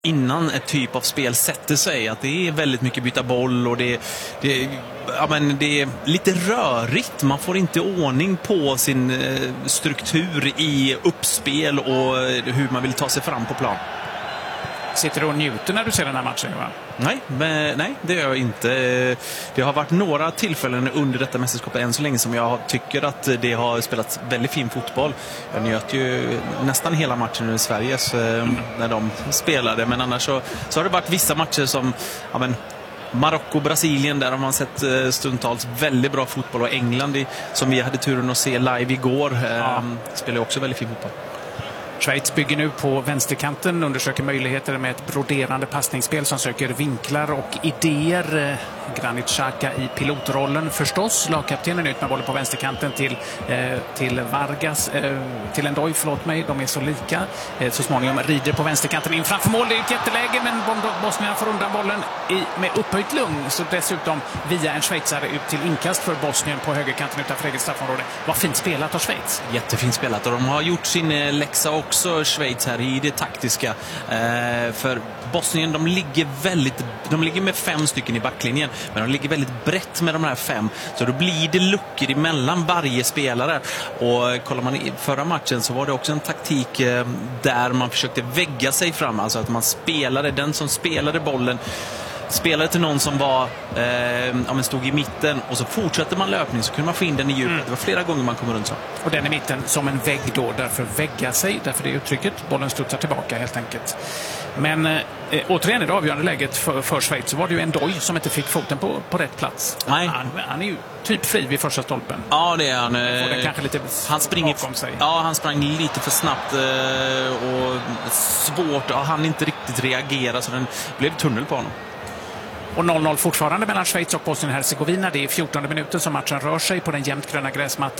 innan ett typ av spel sätter sig, att det är väldigt mycket byta boll och det är lite rörigt. Man får inte ordning på sin struktur i uppspel och hur man vill ta sig fram på plan. Sitter du och njuter när du ser den här matchen, va? Nej, det gör jag inte. Det har varit några tillfällen under detta mästerskap än så länge som jag tycker att det har spelats väldigt fin fotboll. Jag njöt ju nästan hela matchen i Sverige när de spelade, men annars så har det varit vissa matcher som Marocko, Brasilien, där har man sett stundtals väldigt bra fotboll, och England som vi hade turen att se live igår spelar också väldigt fin fotboll. Schweiz bygger nu på vänsterkanten, undersöker möjligheter med ett broderande passningsspel som söker vinklar och idéer. Granit Xhaka i pilotrollen förstås. Lagkaptenen ut med bollen på vänsterkanten till Vargas, till Ndoye, förlåt mig, de är så lika. Så småningom rider på vänsterkanten in framför mål. Det är ett jätteläge, men Bosnien får undan bollen med upphöjt lugn. Så dessutom via en schweizare ut till inkast för Bosnien på högerkanten utanför eget straffområde. Vad fint spelat av Schweiz. Jättefint spelat, och de har gjort sin läxa också, Schweiz, här i det taktiska. För Bosnien, de ligger med 5 stycken i backlinjen, men de ligger väldigt brett med de här 5, så då blir det luckor emellan varje spelare. Och kollar man i förra matchen så var det också en taktik där man försökte vägga sig fram, alltså att man spelade, den som spelade bollen spelade till någon som stod i mitten, och så fortsätter man löpning, så kunde man få in den i djupet. Det var flera gånger man kom runt så. Och den i mitten som en vägg då, därför vägga sig, därför det är uttrycket. Bollen studsar tillbaka helt enkelt. Men återigen i det avgörande läget för Schweiz så var det ju Ndoye som inte fick foten på rätt plats. Nej. Han är ju typ fri vid första stolpen. Ja, det är han. Kanske lite bakom sig. Ja, han sprang lite för snabbt och svårt. Han inte riktigt reagera, så den blev tunnel på honom. Och 0-0 fortfarande mellan Schweiz och Bosnien-Hercegovina. Det är 14:e minuten som matchen rör sig på den jämnt gröna gräsmattan.